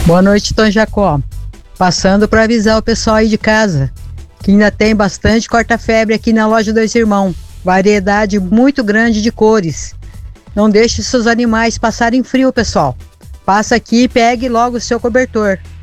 Boa noite, Tom Jacó. Passando para avisar o pessoal aí de casa que ainda tem bastante corta-febre aqui na loja Dois Irmãos. Variedade muito grande de cores. Não deixe seus animais passarem frio, pessoal. Passa aqui e pegue logo o seu cobertor.